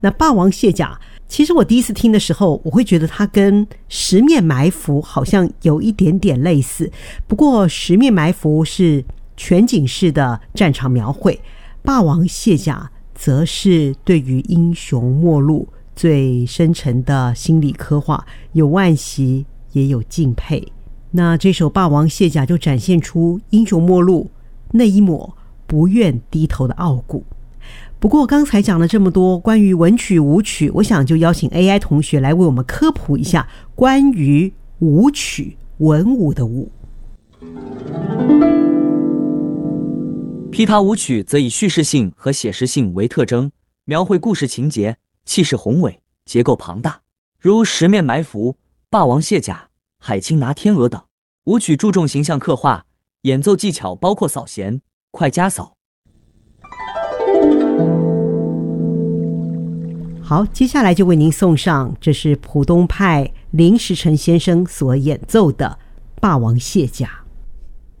那霸王卸甲，其实我第一次听的时候，我会觉得它跟十面埋伏好像有一点点类似，不过十面埋伏是全景式的战场描绘，霸王卸甲则是对于英雄末路最深沉的心理刻画，有惋惜也有敬佩。那这首霸王卸甲就展现出英雄末路那一抹不愿低头的傲骨。不过刚才讲了这么多关于文曲武曲，我想就邀请 AI 同学来为我们科普一下关于武曲，文武的武。 琵琶舞曲则以叙事性和写实性为特征，描绘故事情节，气势宏伟，结构庞大，如十面埋伏、霸王卸甲、海清拿天鹅等。舞曲注重形象刻画，演奏技巧包括扫弦、快加扫。 好，接下来就为您送上，这是浦东派林时成先生所演奏的《霸王卸甲》。